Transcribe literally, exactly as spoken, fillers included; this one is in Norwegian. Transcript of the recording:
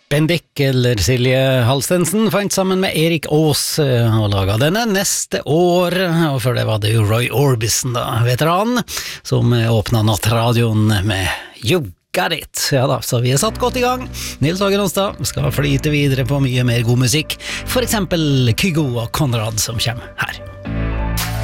Bendik, eller Silje Halstensen, fant sammen med Erik Aas og laget denne neste år, og før det var det jo Roy Orbison da, veteran, som åpnet nattradioen med You Got It. Ja da, så vi er satt godt i gang. Nils Hagen Onsdag skal flyte videre på mye mer god musikk, for eksempel Kygo og Konrad som kommer her.